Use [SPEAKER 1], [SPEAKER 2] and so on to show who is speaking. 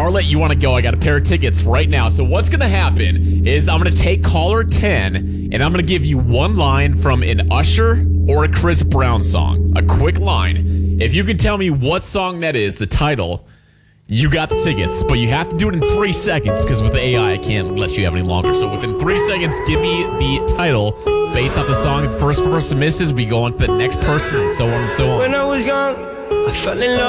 [SPEAKER 1] Marlette, you want to go? I got a pair of tickets right now. So what's going to happen is I'm going to take caller 10, and I'm going to give you one line from an Usher or a Chris Brown song. A quick line. If you can tell me what song that is, the title, you got the tickets. But you have to do it in 3 seconds because with the AI, I can't let you have any longer. So within 3 seconds, give me the title based off the song. If the first person misses, we go on to the next person, and so on and so on.
[SPEAKER 2] When I was young, I fell in love.